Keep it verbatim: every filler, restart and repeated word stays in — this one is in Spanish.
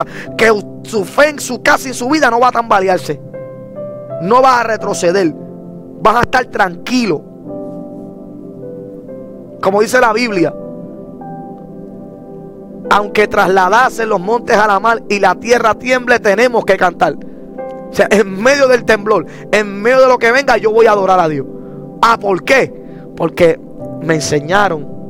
que su fe en su casa y en su vida no va a tambalearse. No vas a retroceder. Vas a estar tranquilo. Como dice la Biblia, aunque trasladasen los montes a la mar y la tierra tiemble, tenemos que cantar. O sea, en medio del temblor, en medio de lo que venga, yo voy a adorar a Dios. Ah, ¿por qué? Porque me enseñaron